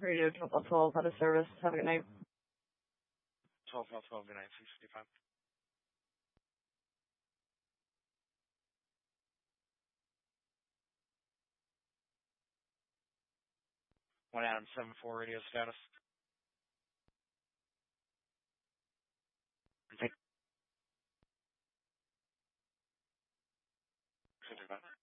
Radio 12 out of service. Have a good night. 12, good night, 655. 1 Adam 74 radio status. Take 55.